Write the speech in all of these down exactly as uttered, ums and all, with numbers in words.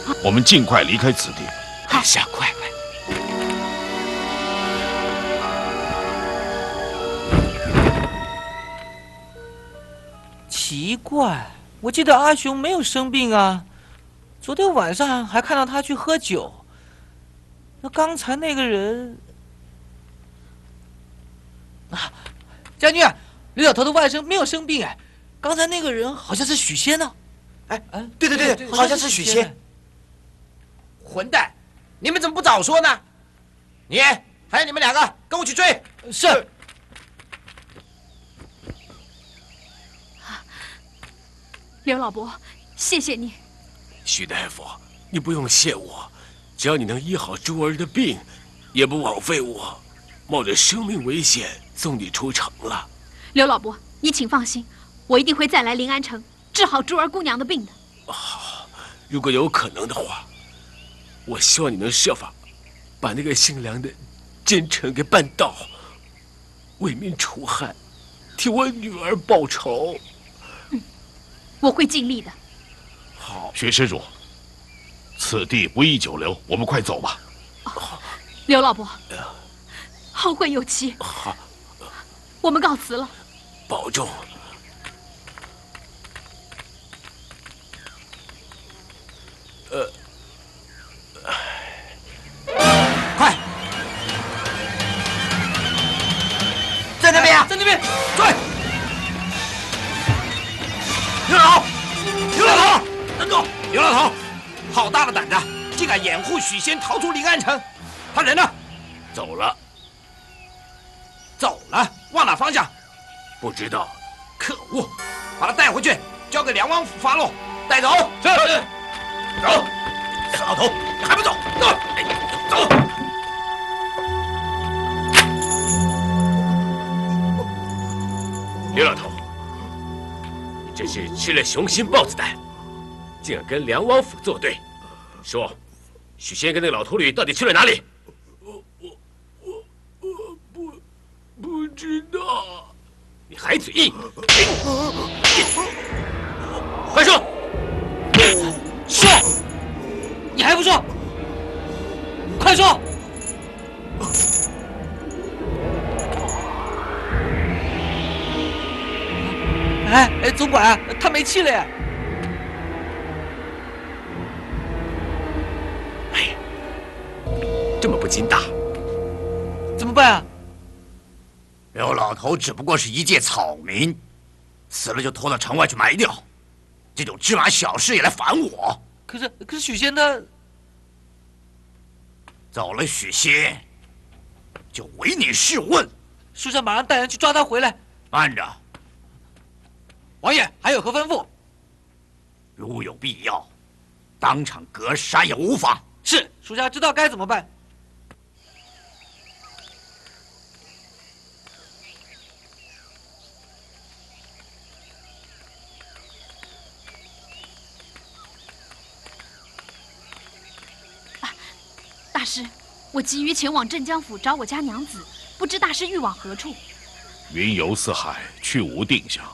我们尽快离开此地。 殿下，快快！ 奇怪，我记得阿雄没有生病啊，昨天晚上还看到他去喝酒。那刚才那个人啊，将军，刘小头的外甥没有生病哎，刚才那个人好像是许仙呢。 哎，对对对对，好像是许仙。 混蛋，你们怎么不早说呢？你还有你们两个，跟我去追。 是。 刘老伯，谢谢你。 徐大夫，你不用谢我，只要你能医好珠儿的病，也不枉费我冒着生命危险送你出城了。 刘老伯，你请放心，我一定会再来临安城治好珠儿姑娘的病的。 好，如果有可能的话，我希望你能设法把那个姓梁的奸臣给办倒，为民除害，替我女儿报仇。 嗯，我会尽力的。 好，薛施主，此地不宜久留，我们快走吧。 哦、刘老伯，后会有期。 好， 我们告辞了。 保重。呃， 快，在那边啊， 在那边， 追！刘老头，刘老头，等住！刘老头，好大的胆子，竟敢掩护许仙逃出临安城！他人呢？ 走了。 走了？往哪方向？ 不知道。 可恶！把他带回去，交给梁王府发落。带走。 是。 走。死老头，你还不走？走！走！ 刘老头，你真是吃了雄心豹子胆，竟然跟梁王府作对。说，许仙跟那个老秃驴到底去了哪里？我我我我不不知道。你还嘴硬！快说！ 说！你还不说？快说！哎哎，总管，他没气了呀！ 哎，这么不经大， 怎么办啊？ 刘老头只不过是一介草民，死了就拖到城外去埋掉，这种芝麻小事也来烦我。 可是可是许仙他走了，许仙就唯你是问。 属下马上带人去抓他回来。 慢着， 王爷还有何吩咐？ 如有必要，当场格杀也无妨。 是，属下知道该怎么办。 大师，我急于前往镇江府找我家娘子，不知大师欲往何处？ 云游四海，去无定向。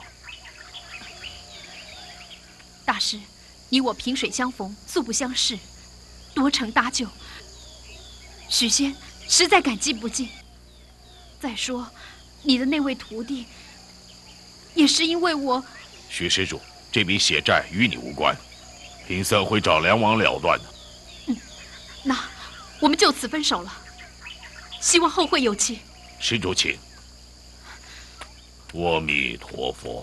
大师，你我萍水相逢，素不相识，多承搭救，许仙实在感激不尽。再说，你的那位徒弟，也是因为我。 许施主，这笔血债与你无关，贫僧会找梁王了断的。 嗯，那。我们就此分手了，希望后会有期。 施主请。阿弥陀佛。